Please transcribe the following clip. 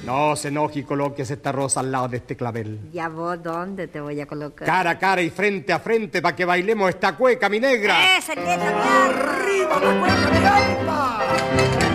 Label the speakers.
Speaker 1: No se enoje y coloques esta rosa al lado de este clavel.
Speaker 2: ¿Ya vos dónde te voy a colocar?
Speaker 1: Cara a cara y frente a frente para que bailemos esta cueca, mi negra.
Speaker 2: ¡Esa es mi alma!
Speaker 1: ¡Arriba la cueca, mi alma!